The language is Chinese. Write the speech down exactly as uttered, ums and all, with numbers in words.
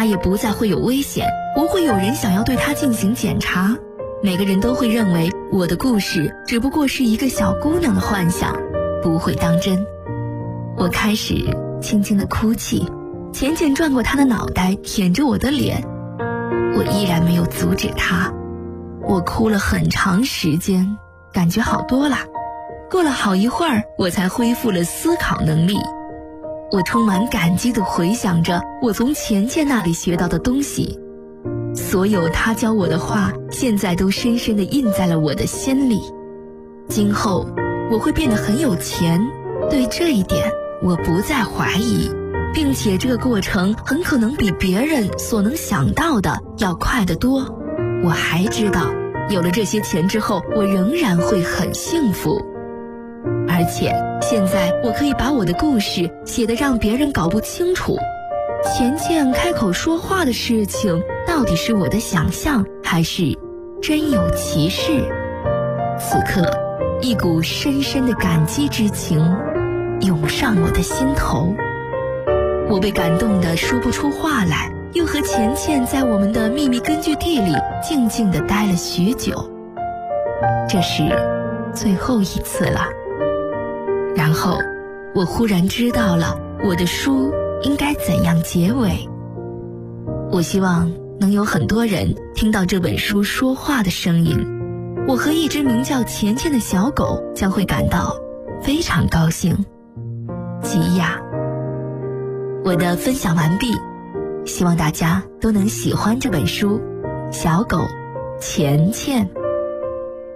他也不再会有危险，不会有人想要对他进行检查。每个人都会认为我的故事只不过是一个小姑娘的幻想，不会当真。我开始轻轻地哭泣，浅浅转过她的脑袋，舔着我的脸。我依然没有阻止她。我哭了很长时间，感觉好多了。过了好一会儿，我才恢复了思考能力。我充满感激地回想着我从钱钱那里学到的东西，所有他教我的话，现在都深深地印在了我的心里。今后我会变得很有钱，对这一点我不再怀疑，并且这个过程很可能比别人所能想到的要快得多。我还知道，有了这些钱之后，我仍然会很幸福。而且现在我可以把我的故事写得让别人搞不清楚，钱钱开口说话的事情到底是我的想象还是真有其事。此刻一股深深的感激之情涌上我的心头，我被感动得说不出话来，又和钱钱在我们的秘密根据地里静静地待了许久。这是最后一次了。然后我忽然知道了我的书应该怎样结尾。我希望能有很多人听到这本书说话的声音，我和一只名叫钱钱的小狗将会感到非常高兴。吉雅。我的分享完毕，希望大家都能喜欢这本书。小狗钱钱。